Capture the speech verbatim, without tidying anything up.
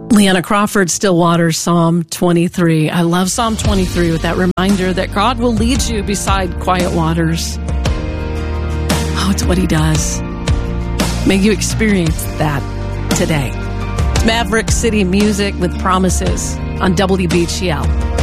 Leanna Crawford, Stillwater, Psalm twenty-three. I love Psalm twenty-three with that reminder that God will lead you beside quiet waters. Oh, it's what he does. May you experience that today. It's Maverick City Music with Promises on W B G L.